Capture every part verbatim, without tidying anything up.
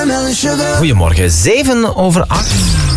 Goedemorgen, zeven over acht.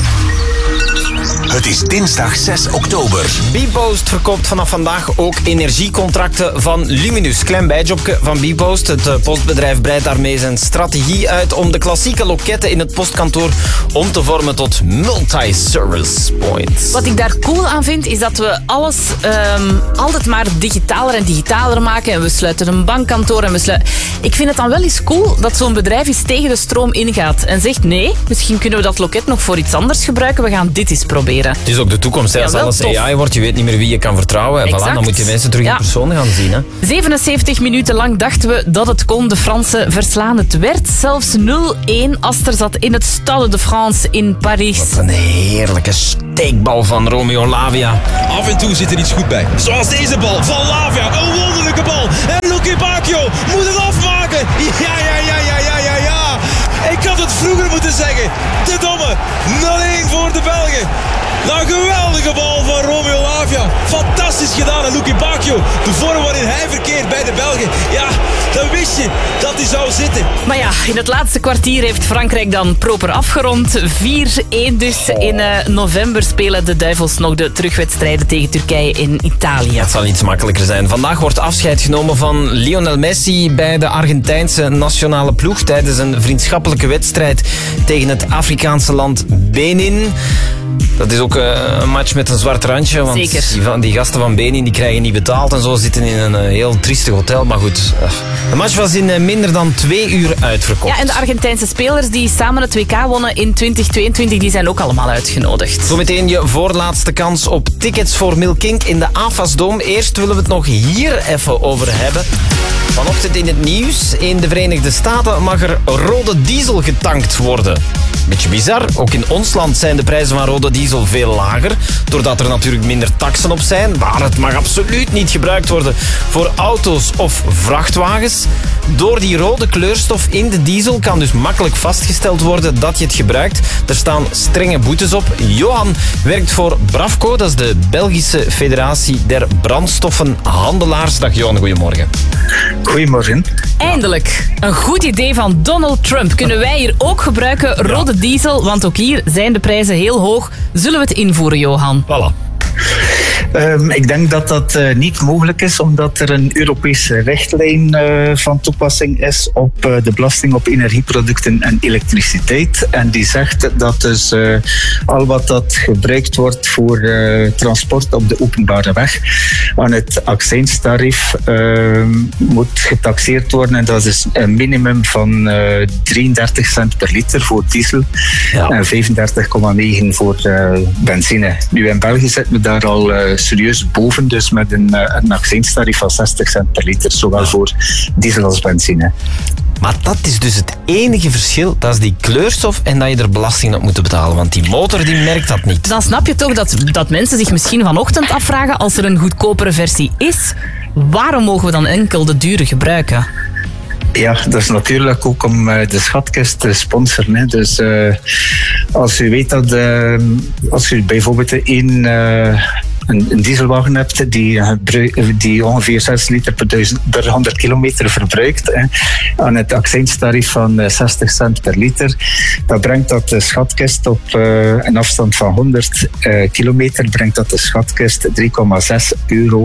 Het is dinsdag zes oktober. Bpost verkoopt vanaf vandaag ook energiecontracten van Luminus. Klein bijjobje van Bpost. Het postbedrijf breidt daarmee zijn strategie uit om de klassieke loketten in het postkantoor om te vormen tot multi-service points. Wat ik daar cool aan vind, is dat we alles um, altijd maar digitaler en digitaler maken. En we sluiten een bankkantoor en we sluiten... Ik vind het dan wel eens cool dat zo'n bedrijf eens tegen de stroom ingaat en zegt nee, misschien kunnen we dat loket nog voor iets anders gebruiken. We gaan dit eens proberen. Het is ook de toekomst. Hè. Als Ja, alles tof. A I wordt, je weet niet meer wie je kan vertrouwen. En voilà, Exact. dan moet je mensen terug Ja. in persoon gaan zien. Hè. zevenenzeventig minuten lang dachten we dat het kon. De Fransen verslaan. Het werd zelfs nul een. Aster zat in het Stade de France in Parijs. Wat een heerlijke steekbal van Romeo Lavia. Af en toe zit er iets goed bij. Zoals deze bal van Lavia. Een wonderlijke bal. En Lucky Bacchio moet het afmaken. Ja, ja, ja, ja, ja, ja, ja. Ik had het vroeger moeten zeggen. De domme. nul een voor de Belgen. Nou, geweldige bal van Romeo Lavia. Fantastisch gedaan aan Lucky Bacchio. De vorm waarin hij verkeert bij de Belgen. Ja, dan wist je dat hij zou zitten. Maar ja, in het laatste kwartier heeft Frankrijk dan proper afgerond. vier een dus. In uh, november spelen de Duivels nog de terugwedstrijden tegen Turkije in Italië. Het zal iets makkelijker zijn. Vandaag wordt afscheid genomen van Lionel Messi bij de Argentijnse nationale ploeg tijdens een vriendschappelijke wedstrijd tegen het Afrikaanse land Benin. Dat is ook uh, een match met een zwart randje, want Zeker. Die, van, die gasten van Benin die krijgen niet betaald en zo zitten in een uh, heel triestig hotel. Maar goed, uh, de match was in uh, minder dan twee uur uitverkocht. Ja, en de Argentijnse spelers die samen het W K wonnen in twintig tweeëntwintig, die zijn ook allemaal uitgenodigd. Zometeen je voorlaatste kans op tickets voor Milkink in de A F A S-Dome. Eerst willen we het nog hier even over hebben. Vanochtend in het nieuws. In de Verenigde Staten mag er rode diesel getankt worden. Beetje bizar. Ook in ons land zijn de prijzen van rode diesel veel lager. Doordat er natuurlijk minder taksen op zijn. Maar het mag absoluut niet gebruikt worden voor auto's of vrachtwagens. Door die rode kleurstof in de diesel kan dus makkelijk vastgesteld worden dat je het gebruikt. Er staan strenge boetes op. Johan werkt voor Bravco. Dat is de Belgische Federatie der Brandstoffenhandelaars. Dag Johan, goedemorgen. Goedemorgen. Eindelijk. Een goed idee van Donald Trump. Kunnen wij hier ook gebruiken rode diesel? Want ook hier zijn de prijzen heel hoog. Zullen we het invoeren, Johan? Voilà. Um, ik denk dat dat uh, niet mogelijk is, omdat er een Europese richtlijn uh, van toepassing is op uh, de belasting op energieproducten en elektriciteit. En die zegt dat dus uh, al wat dat gebruikt wordt voor uh, transport op de openbare weg aan het accijnstarief uh, moet getaxeerd worden. En dat is een minimum van uh, drieëndertig cent per liter voor diesel Ja. en vijfendertig komma negen voor uh, benzine. Nu in België zitten we daar al uh, serieus boven, dus met een, uh, een accijnstarief van zestig cent per liter, zowel voor diesel als benzine. Maar dat is dus het enige verschil. Dat is die kleurstof en dat je er belasting op moet betalen. Want die motor die merkt dat niet. Dan snap je toch dat, dat mensen zich misschien vanochtend afvragen, als er een goedkopere versie is, waarom mogen we dan enkel de dure gebruiken? Ja, dat is natuurlijk ook om uh, de schatkist te sponsoren. Hè. Dus uh, als u weet dat uh, als u bijvoorbeeld één uh, een, een dieselwagen hebt die, uh, die ongeveer zes liter per, duizend, per honderd kilometer verbruikt, hè, aan het accijnstarief van uh, zestig cent per liter, dat brengt dat de schatkist op uh, een afstand van honderd uh, kilometer, brengt dat de schatkist drie komma zes euro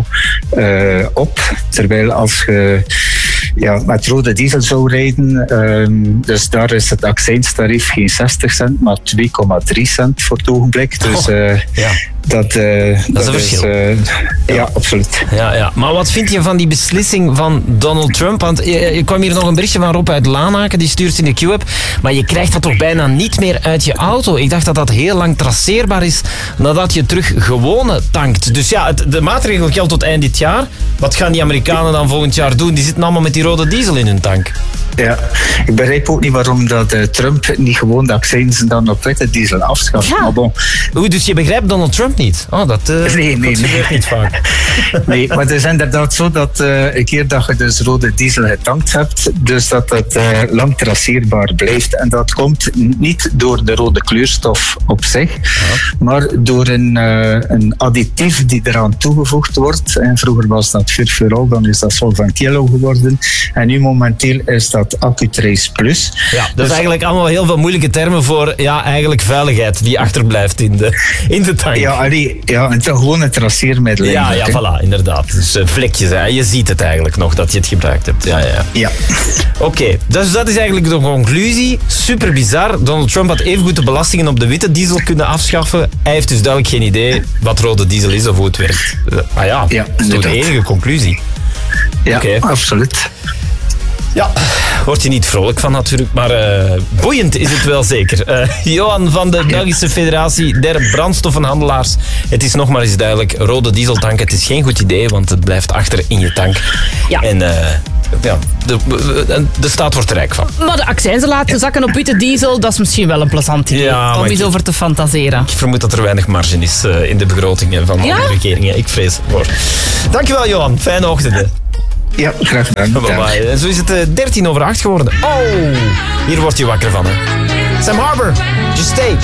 uh, op. Terwijl als je ja, met rode diesel zou rijden, um, dus daar is het accijnstarief geen zestig cent, maar twee komma drie cent voor het ogenblik. Dus uh, Ja. dat, uh, Dat is een verschil. uh, ja. ja, absoluut. Ja, ja. Maar wat vind je van die beslissing van Donald Trump? Want je, je kwam hier nog een berichtje van Rob uit Lanaken, die stuurt in de Q-app. Maar je krijgt dat toch bijna niet meer uit je auto? Ik dacht dat dat heel lang traceerbaar is nadat je terug gewone tankt. Dus ja, het, de maatregel geldt tot eind dit jaar. Wat gaan die Amerikanen dan volgend jaar doen? Die zitten allemaal met die rode diesel in hun tank. Ja, ik begrijp ook niet waarom dat uh, Trump niet gewoon de accijnsen dan op witte diesel afschaft. Ja. Maar bon. Oei, dus je begrijpt Donald Trump niet? Oh, dat, uh, Nee, nee, dat gebeurt nee. niet vaak. Nee, maar het is inderdaad zo dat uh, een keer dat je dus rode diesel getankt hebt, dus dat het uh, lang traceerbaar blijft. En dat komt niet door de rode kleurstof op zich, ja. maar door een, uh, een additief die eraan toegevoegd wordt. En vroeger was dat furfurol, dan is dat solvent yellow geworden. En nu momenteel is dat staat AccuTrace Plus. Ja, dat Dus- is eigenlijk allemaal heel veel moeilijke termen voor ja, eigenlijk veiligheid die achterblijft in de, in de tank. Ja, allee, ja, het is gewoon een traceermiddel. ja, ja, eigenlijk, hè. voilà, inderdaad. Dus uh, vlekjes, hè. Je ziet het eigenlijk nog dat je het gebruikt hebt. Ja, ja, ja. Ja. Oké, dus dat is eigenlijk de conclusie. Super bizar. Donald Trump had evengoed de belastingen op de witte diesel kunnen afschaffen. Hij heeft dus duidelijk geen idee wat rode diesel is of hoe het werkt. Uh, maar ja, Ja, dat is toch de inderdaad. enige conclusie. Ja, Oké. absoluut. Ja, word je niet vrolijk van natuurlijk, maar uh, boeiend is het wel zeker. Uh, Johan van de Belgische Federatie der Brandstoffenhandelaars. Het is nog maar eens duidelijk, rode dieseltank, het is geen goed idee, want het blijft achter in je tank. Ja. En uh, ja, de, de staat wordt er rijk van. Maar de accijnzen laten zakken op witte diesel, dat is misschien wel een plezant idee. Ja, maar om eens ik- over te fantaseren. Ik vermoed dat er weinig marge is uh, in de begrotingen van Ja? alle regeringen. Ik vrees voor. Dankjewel Johan, fijne ochtend. hè. Ja, graag gedaan. Bye bye. En zo is het uh, dertien over acht geworden. Oh, hier word je wakker van hè. Sam Harbour, Just Stay.